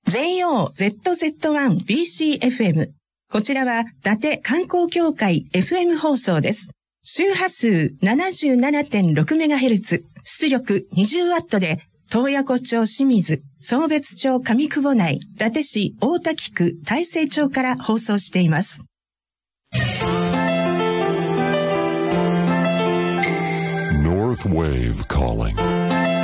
JOZZ1BCFM。こちらは伊達観光協会 FM 放送です。周波数 77.6MHz、出力 20W で、洞爺湖町清水、壮別町上久保内、伊達市大滝区大成町から放送しています。 North Wave Calling